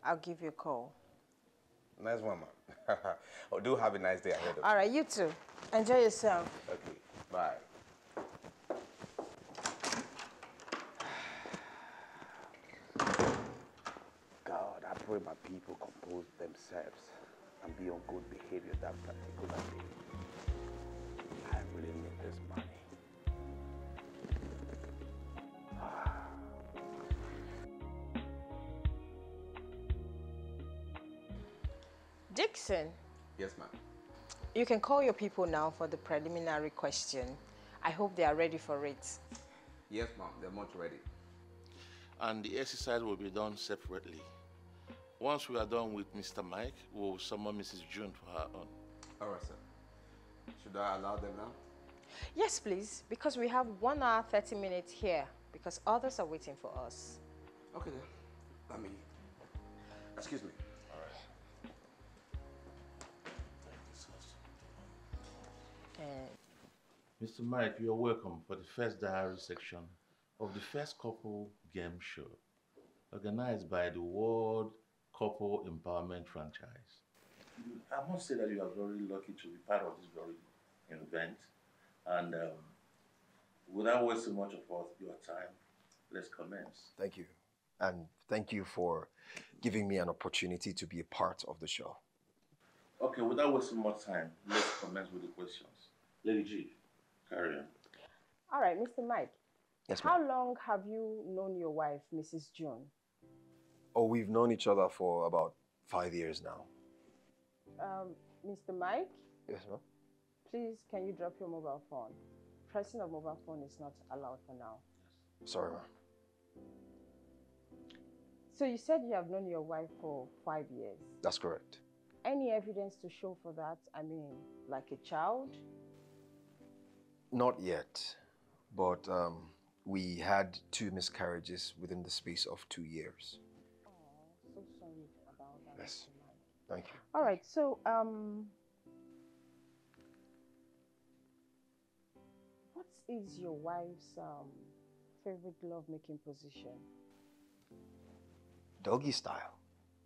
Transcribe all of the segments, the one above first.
I'll give you a call. Nice one, man. Oh, do have a nice day ahead of you. All right, you too. Enjoy yourself. Okay, bye. God, I pray my people compose themselves and be on good behavior that particular day. I really need this money. Dixon, Yes, ma'am. you can call your people now for the preliminary question. I hope they are ready for it. Yes, ma'am. They're much ready. And the exercise will be done separately. Once we are done with Mr. Mike, we'll summon Mrs. June for her own. All right, sir. Should I allow them now? Yes, please, because we have 1 hour, 30 minutes here, because others are waiting for us. Okay, then. Let me... Excuse me. All right. Mr. Mike, you're welcome for the first diary section of the First Couple Game Show, organized by the World Couple Empowerment Franchise. I must say that you are very lucky to be part of this very event. And without wasting much of your time, let's commence. Thank you. And thank you for giving me an opportunity to be a part of the show. Okay, without wasting much time, let's commence with the questions. Lady G, carry on. All right, Mr. Mike. Yes, How ma'am. long have you known your wife, Mrs. June? Oh, we've known each other for about 5 years now. Mr. Mike, Yes, ma'am. please, can you drop your mobile phone? Pressing of mobile phone is not allowed for now. Sorry, ma'am. So you said you have known your wife for 5 years. That's correct. Any evidence to show for that? I mean, like a child? Not yet, but we had 2 miscarriages within the space of 2 years. Oh, so sorry about that. Yes. Mr. Mike. Thank you. All right, so what is your wife's favorite love-making position? Doggy style.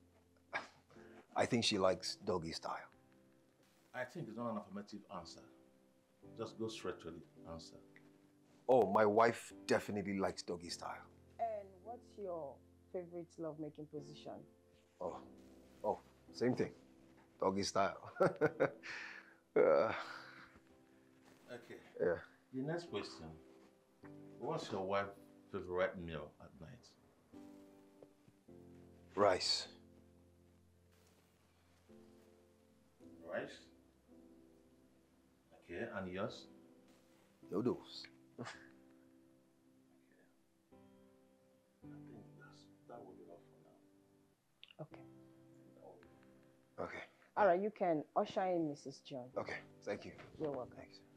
I think she likes doggy style. I think it's not an affirmative answer. Just go straight to the answer. Oh, my wife definitely likes doggy style. And what's your favorite love-making position? Oh, same thing. Doggy style. Okay. Yeah. The next question. What's your wife's favorite meal at night? Rice. Rice? Okay, and yours? Noodles. Okay. I think that will be all for now. Okay. Okay. All right, you can usher in Mrs. John. Okay. Thank you. You're welcome. Thanks.